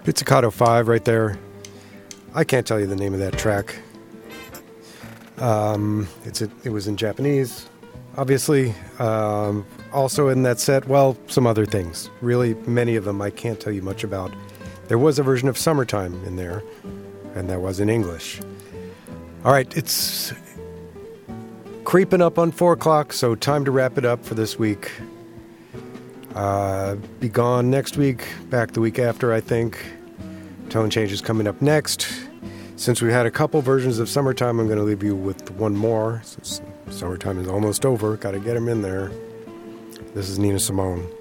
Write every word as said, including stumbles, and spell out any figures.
Pizzicato five right there. I can't tell you the name of that track. Um, it's a, it was in Japanese, obviously. Um, also in that set, well, some other things. Really, many of them I can't tell you much about. There was a version of Summertime in there, and that was in English. All right, it's creeping up on four o'clock, so time to wrap it up for this week. Uh, be gone next week, back the week after, I think. Tone Change is coming up next. Since we had a couple versions of Summertime, I'm going to leave you with one more. Since Summertime is almost over, got to get them in there. This is Nina Simone.